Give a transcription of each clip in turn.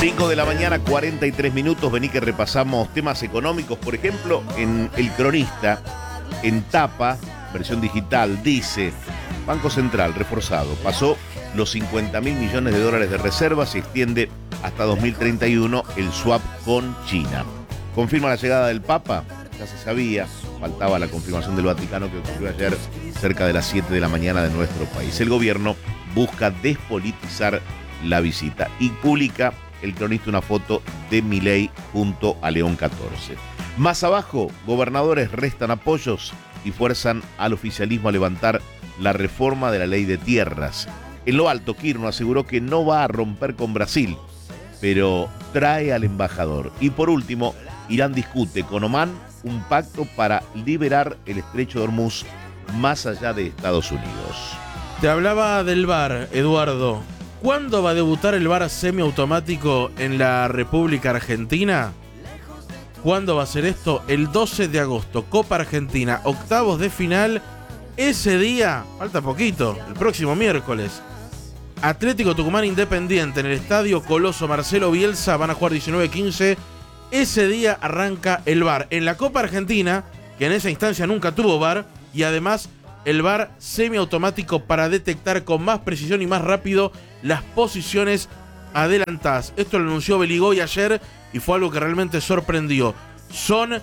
5 de la mañana, 43 minutos. Vení que repasamos temas económicos. Por ejemplo, en El Cronista, en tapa, versión digital, dice: Banco Central reforzado, pasó los 50.000 millones de dólares de reservas y extiende hasta 2031 el swap con China. Confirma la llegada del Papa, ya se sabía, faltaba la confirmación del Vaticano, que ocurrió ayer cerca de las 7 de la mañana de nuestro país. El gobierno busca despolitizar la visita y publica El Cronista una foto de Milei junto a León XIV. Más abajo, gobernadores restan apoyos y fuerzan al oficialismo a levantar la reforma de la ley de tierras. En lo alto, Kirchner aseguró que no va a romper con Brasil, pero trae al embajador. Y por último, Irán discute con Omán un pacto para liberar el estrecho de Hormuz más allá de Estados Unidos. Te hablaba del VAR, Eduardo. ¿Cuándo va a debutar el VAR semiautomático en la República Argentina? ¿Cuándo va a ser esto? El 12 de agosto, Copa Argentina, octavos de final. Ese día, falta poquito, el próximo miércoles, Atlético Tucumán Independiente en el estadio Coloso Marcelo Bielsa, van a jugar 19-15. Ese día arranca el VAR en la Copa Argentina, que en esa instancia nunca tuvo VAR, y además el VAR semiautomático para detectar con más precisión y más rápido las posiciones adelantadas. Esto lo anunció Beligoy ayer y fue algo que realmente sorprendió. Son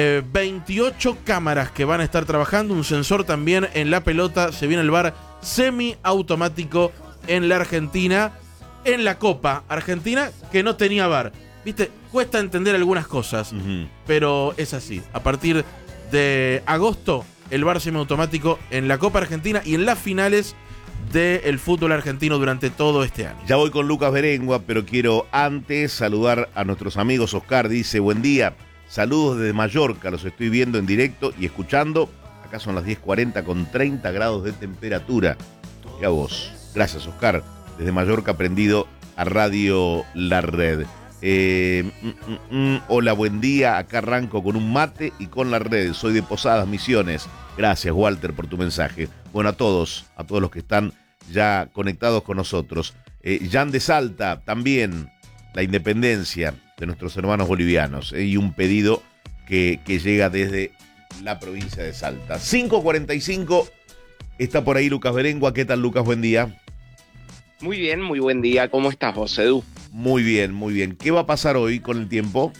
28 cámaras que van a estar trabajando, un sensor también en la pelota. Se viene el VAR semiautomático en la Argentina, en la Copa Argentina, que no tenía VAR. Viste, cuesta entender algunas cosas, pero es así. A partir de agosto, el VAR semiautomático en la Copa Argentina y en las finales del fútbol argentino durante todo este año. Ya voy con Lucas Berengua, pero quiero antes saludar a nuestros amigos. Oscar dice: buen día, saludos desde Mallorca, los estoy viendo en directo y escuchando. Acá son las 10:40 con 30 grados de temperatura. Y a vos, gracias Oscar, desde Mallorca prendido a Radio La Red. Hola, buen día, acá arranco con un mate y con La Red, soy de Posadas Misiones. Gracias Walter por tu mensaje. Bueno, a todos los que están ya conectados con nosotros. Jan de Salta, también la independencia de nuestros hermanos bolivianos, y un pedido que llega desde la provincia de Salta. 5:45, está por ahí Lucas Berengua. ¿Qué tal, Lucas? Buen día. Muy bien, muy buen día. ¿Cómo estás vos, Edu? Muy bien, muy bien. ¿Qué va a pasar hoy con el tiempo?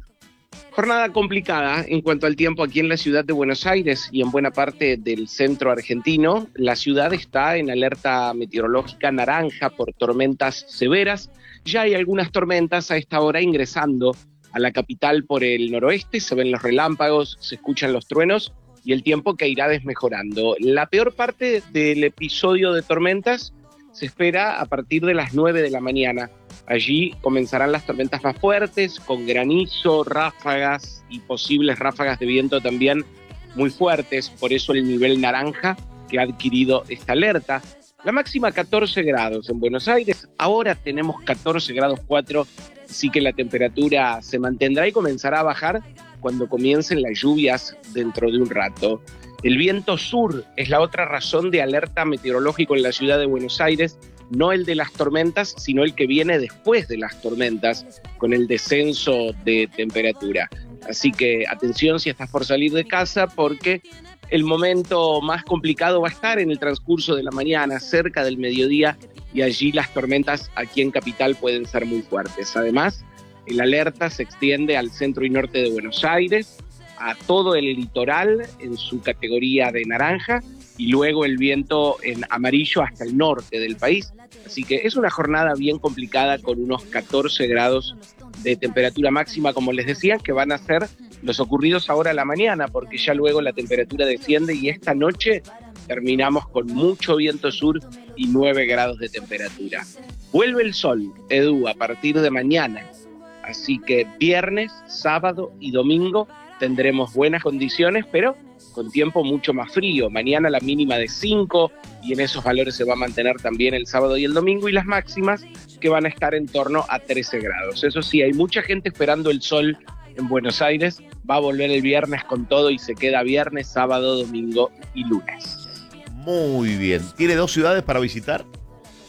Jornada complicada en cuanto al tiempo aquí en la ciudad de Buenos Aires y en buena parte del centro argentino. La ciudad está en alerta meteorológica naranja por tormentas severas. Ya hay algunas tormentas a esta hora ingresando a la capital por el noroeste. Se ven los relámpagos, se escuchan los truenos y el tiempo que irá desmejorando. La peor parte del episodio de tormentas se espera a partir de las 9 de la mañana. Allí comenzarán las tormentas más fuertes, con granizo, ráfagas y posibles ráfagas de viento también muy fuertes. Por eso el nivel naranja que ha adquirido esta alerta. La máxima 14 grados en Buenos Aires. Ahora tenemos 14 grados 4, así que la temperatura se mantendrá y comenzará a bajar cuando comiencen las lluvias dentro de un rato. El viento sur es la otra razón de alerta meteorológico en la ciudad de Buenos Aires. No el de las tormentas, sino el que viene después de las tormentas, con el descenso de temperatura. Así que atención si estás por salir de casa, porque el momento más complicado va a estar en el transcurso de la mañana, cerca del mediodía, y allí las tormentas aquí en Capital pueden ser muy fuertes. Además, el alerta se extiende al centro y norte de Buenos Aires, a todo el litoral en su categoría de naranja, y luego el viento en amarillo hasta el norte del país. Así que es una jornada bien complicada con unos 14 grados de temperatura máxima, como les decía, que van a ser los ocurridos ahora a la mañana, porque ya luego la temperatura desciende y esta noche terminamos con mucho viento sur y 9 grados de temperatura. Vuelve el sol, Edu, a partir de mañana. Así que viernes, sábado y domingo tendremos buenas condiciones, pero con tiempo mucho más frío. Mañana la mínima de 5 y en esos valores se va a mantener también el sábado y el domingo, y las máximas que van a estar en torno a 13 grados. Eso sí, hay mucha gente esperando el sol en Buenos Aires. Va a volver el viernes con todo y se queda viernes, sábado, domingo y lunes. Muy bien. ¿Tiene 2 ciudades para visitar?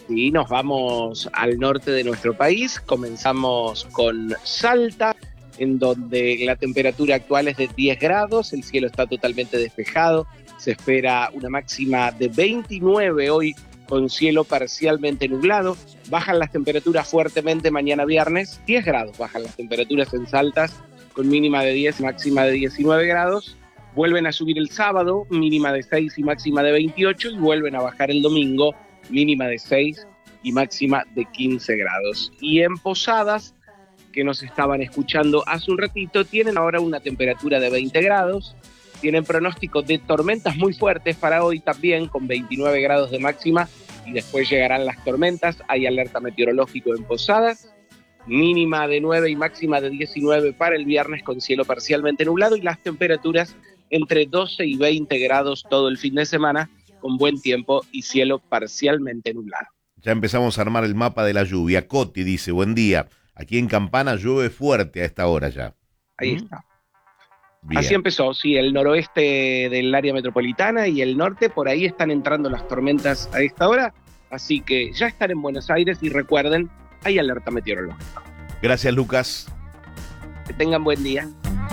Sí, nos vamos al norte de nuestro país, comenzamos con Salta, en donde la temperatura actual es de 10 grados, el cielo está totalmente despejado, se espera una máxima de 29 hoy con cielo parcialmente nublado, bajan las temperaturas fuertemente mañana viernes, 10 grados bajan las temperaturas en Salta, con mínima de 10 y máxima de 19 grados, vuelven a subir el sábado, mínima de 6 y máxima de 28, y vuelven a bajar el domingo, mínima de 6 y máxima de 15 grados. Y en Posadas, que nos estaban escuchando hace un ratito, tienen ahora una temperatura de 20 grados, tienen pronóstico de tormentas muy fuertes para hoy también, con 29 grados de máxima, y después llegarán las tormentas, hay alerta meteorológico en Posadas, mínima de 9 y máxima de 19 para el viernes con cielo parcialmente nublado, y las temperaturas entre 12 y 20 grados todo el fin de semana, con buen tiempo y cielo parcialmente nublado. Ya empezamos a armar el mapa de la lluvia. Coti dice, buen día. Aquí en Campana llueve fuerte a esta hora ya. Ahí está. Bien. Así empezó, sí, el noroeste del área metropolitana y el norte, por ahí están entrando las tormentas a esta hora, así que ya están en Buenos Aires y recuerden, hay alerta meteorológica. Gracias, Lucas. Que tengan buen día.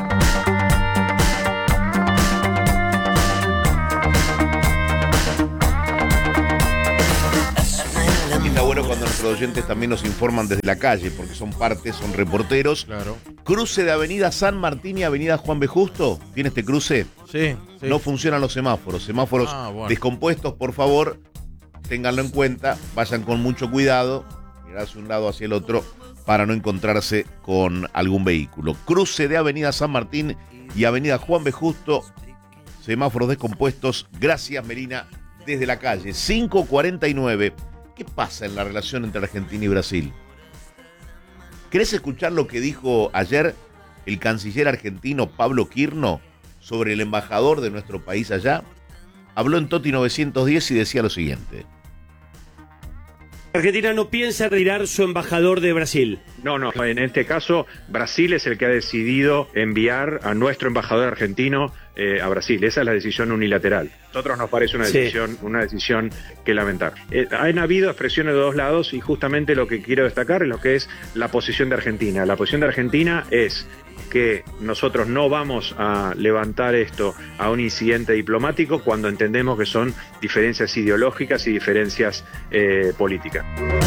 Está bueno cuando nuestros oyentes también nos informan desde la calle, porque son parte, son reporteros. Claro. Cruce de Avenida San Martín y Avenida Juan B. Justo. ¿Tiene este cruce? Sí. No funcionan los semáforos. Semáforos bueno. descompuestos, por favor, ténganlo en cuenta. Vayan con mucho cuidado, mirar hacia un lado, hacia el otro, para no encontrarse con algún vehículo. Cruce de Avenida San Martín y Avenida Juan B. Justo. Semáforos descompuestos. Gracias, Melina, desde la calle. 5:49. ¿Qué pasa en la relación entre Argentina y Brasil? ¿Querés escuchar lo que dijo ayer el canciller argentino Pablo Quirno sobre el embajador de nuestro país allá? Habló en Toti 910 y decía lo siguiente. Argentina no piensa retirar su embajador de Brasil. No, en este caso Brasil es el que ha decidido enviar a nuestro embajador argentino a Brasil. Esa es la decisión unilateral. A nosotros nos parece una decisión que lamentar. Han habido expresiones de dos lados y justamente lo que quiero destacar es lo que es la posición de Argentina. La posición de Argentina es que nosotros no vamos a levantar esto a un incidente diplomático cuando entendemos que son diferencias ideológicas y diferencias políticas.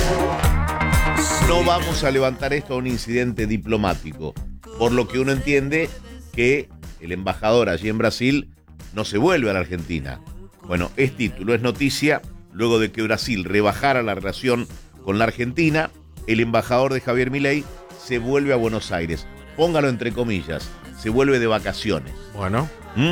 No vamos a levantar esto a un incidente diplomático, por lo que uno entiende que el embajador allí en Brasil no se vuelve a la Argentina. Bueno, es título, es noticia, luego de que Brasil rebajara la relación con la Argentina, el embajador de Javier Milei se vuelve a Buenos Aires. Póngalo entre comillas, se vuelve de vacaciones. Bueno.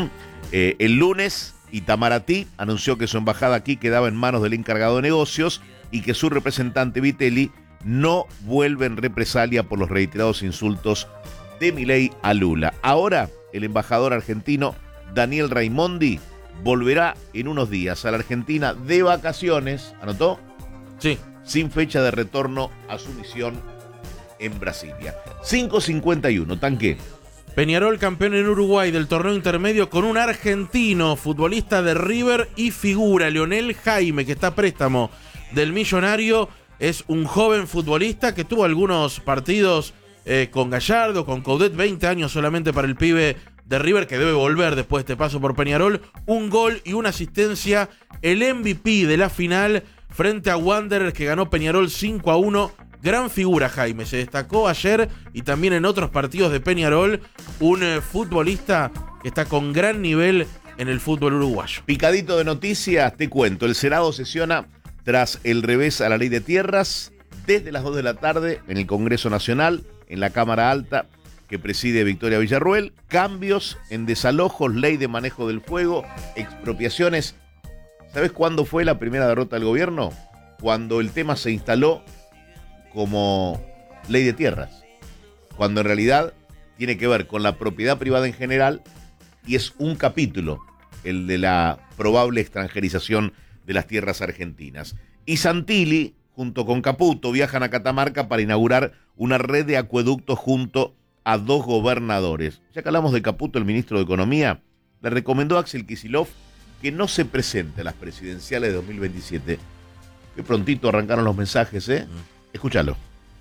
El lunes, Itamaraty anunció que su embajada aquí quedaba en manos del encargado de negocios y que su representante Vitelli no vuelve en represalia por los reiterados insultos de Milei a Lula. Ahora, el embajador argentino Daniel Raimondi volverá en unos días a la Argentina de vacaciones, ¿anotó? Sí. Sin fecha de retorno a su misión en Brasilia. 5:51, tanque. Peñarol campeón en Uruguay del torneo intermedio con un argentino, futbolista de River y figura, Leonel Jaime, que está a préstamo del Millonario. Es un joven futbolista que tuvo algunos partidos con Gallardo, con Coudet, 20 años solamente para el pibe de River, que debe volver después de este paso por Peñarol. Un gol y una asistencia, el MVP de la final frente a Wanderers, que ganó Peñarol 5-1. Gran figura Jaime, se destacó ayer y también en otros partidos de Peñarol, un futbolista que está con gran nivel en el fútbol uruguayo. Picadito de noticias, te cuento, el Senado sesiona tras el revés a la ley de tierras desde las 2 de la tarde en el Congreso Nacional, en la Cámara Alta que preside Victoria Villarruel, cambios en desalojos, ley de manejo del fuego, expropiaciones. ¿Sabes cuándo fue la primera derrota del gobierno? Cuando el tema se instaló como ley de tierras, cuando en realidad tiene que ver con la propiedad privada en general y es un capítulo, el de la probable extranjerización de las tierras argentinas. Y Santilli, junto con Caputo, viajan a Catamarca para inaugurar una red de acueductos junto a 2 gobernadores. Ya que hablamos de Caputo, el ministro de Economía le recomendó a Axel Kicillof que no se presente a las presidenciales de 2027 Qué prontito arrancaron los mensajes, ¿eh? Escúchalo.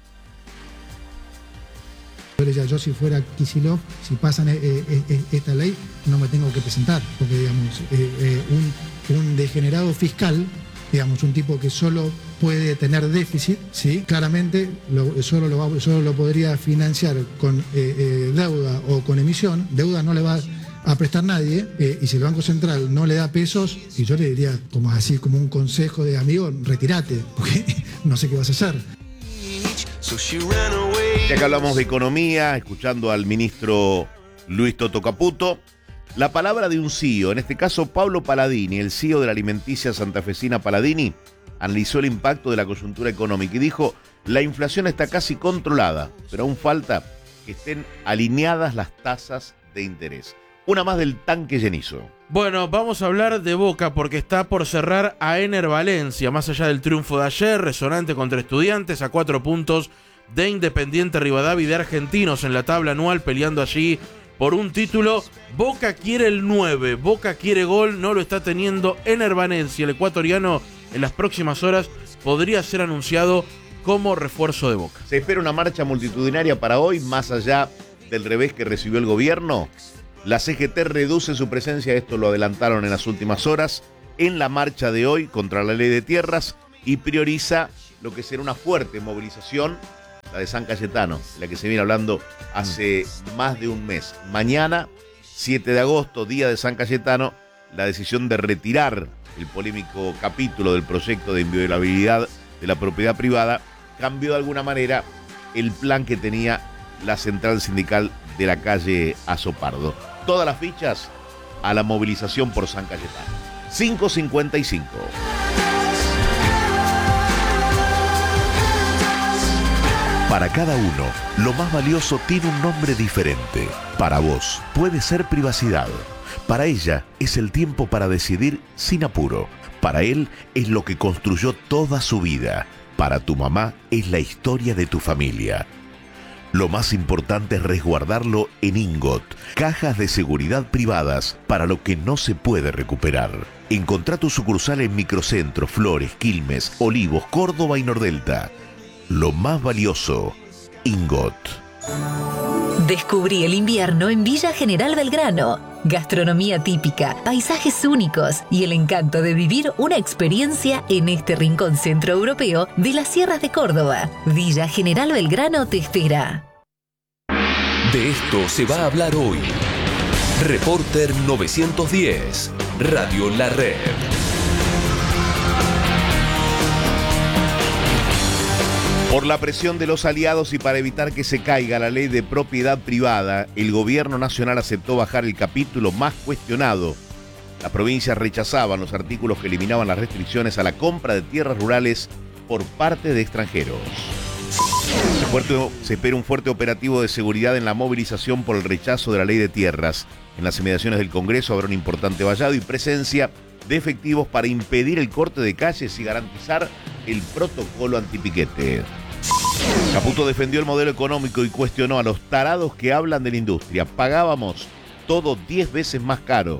Yo si fuera Kicillof, si pasan esta ley, no me tengo que presentar, porque digamos, un degenerado fiscal, digamos, un tipo que solo puede tener déficit, ¿sí? Claramente solo lo podría financiar con deuda o con emisión. Deuda no le va a prestar nadie, y si el Banco Central no le da pesos, y yo le diría como así, como un consejo de amigo, retírate, porque no sé qué vas a hacer. Ya que hablamos de economía, escuchando al ministro Luis Toto Caputo, la palabra de un CEO, en este caso Pablo Paladini, el CEO de la alimenticia santafesina Paladini, analizó el impacto de la coyuntura económica y dijo: la inflación está casi controlada, pero aún falta que estén alineadas las tasas de interés. Una más del tanque llenizo. Bueno, vamos a hablar de Boca porque está por cerrar a Ener Valencia. Más allá del triunfo de ayer, resonante contra Estudiantes, a 4 puntos de Independiente Rivadavia y de Argentinos en la tabla anual, peleando allí por un título. Boca quiere el 9, Boca quiere gol, no lo está teniendo Ener Valencia. El ecuatoriano en las próximas horas podría ser anunciado como refuerzo de Boca. Se espera una marcha multitudinaria para hoy, más allá del revés que recibió el gobierno. La CGT reduce su presencia, esto lo adelantaron en las últimas horas, en la marcha de hoy contra la ley de tierras y prioriza lo que será una fuerte movilización, la de San Cayetano, la que se viene hablando hace más de un mes. Mañana, 7 de agosto, día de San Cayetano, la decisión de retirar el polémico capítulo del proyecto de inviolabilidad de la propiedad privada cambió de alguna manera el plan que tenía la central sindical de la calle Azopardo. Todas las fichas a la movilización por San Cayetano. 5:55. Para cada uno, lo más valioso tiene un nombre diferente. Para vos, puede ser privacidad. Para ella, es el tiempo para decidir sin apuro. Para él, es lo que construyó toda su vida. Para tu mamá, es la historia de tu familia. Lo más importante es resguardarlo en Ingot, cajas de seguridad privadas para lo que no se puede recuperar. Encontrá tu sucursal en Microcentro, Flores, Quilmes, Olivos, Córdoba y Nordelta. Lo más valioso, Ingot. Descubrí el invierno en Villa General Belgrano. Gastronomía típica, paisajes únicos y el encanto de vivir una experiencia en este rincón centroeuropeo de las sierras de Córdoba. Villa General Belgrano te espera. De esto se va a hablar hoy. Reporter 910, Radio La Red. Por la presión de los aliados y para evitar que se caiga la ley de propiedad privada, el gobierno nacional aceptó bajar el capítulo más cuestionado. Las provincias rechazaban los artículos que eliminaban las restricciones a la compra de tierras rurales por parte de extranjeros. Se espera un fuerte operativo de seguridad en la movilización por el rechazo de la ley de tierras. En las inmediaciones del Congreso habrá un importante vallado y presencia de efectivos para impedir el corte de calles y garantizar el protocolo antipiquete. Caputo defendió el modelo económico y cuestionó a los tarados que hablan de la industria. Pagábamos todo 10 veces más caro.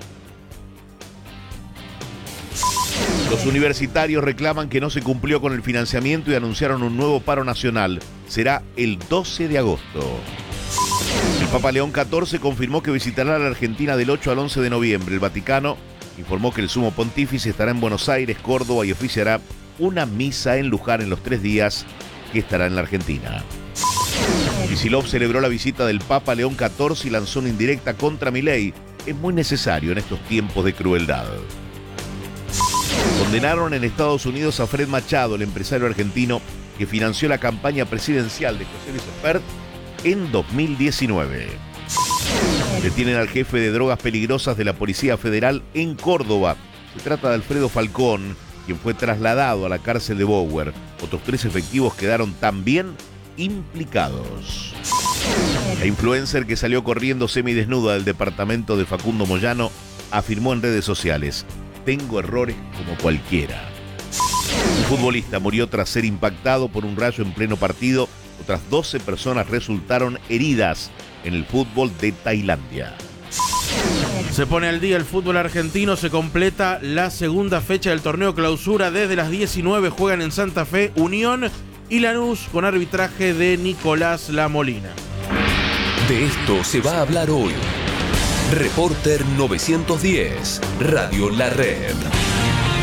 Los universitarios reclaman que no se cumplió con el financiamiento y anunciaron un nuevo paro nacional. Será el 12 de agosto. El Papa León XIV confirmó que visitará la Argentina del 8 al 11 de noviembre. El Vaticano informó que el sumo pontífice estará en Buenos Aires, Córdoba y oficiará una misa en Luján en los 3 días que estará en la Argentina. Kicillof celebró la visita del Papa León XIV y lanzó una indirecta contra Milei. Es muy necesario en estos tiempos de crueldad. Condenaron en Estados Unidos a Fred Machado, el empresario argentino que financió la campaña presidencial de José Luis Espert en 2019. Detienen al jefe de drogas peligrosas de la Policía Federal en Córdoba. Se trata de Alfredo Falcón, quien fue trasladado a la cárcel de Bower. Otros 3 efectivos quedaron también implicados. La influencer que salió corriendo semidesnuda del departamento de Facundo Moyano afirmó en redes sociales: tengo errores como cualquiera. Un futbolista murió tras ser impactado por un rayo en pleno partido. Otras 12 personas resultaron heridas en el fútbol de Tailandia. Se pone al día el fútbol argentino, se completa la segunda fecha del torneo clausura. Desde las 19 juegan en Santa Fe Unión y Lanús con arbitraje de Nicolás Lamolina. De esto se va a hablar hoy. Reporter 910, Radio La Red.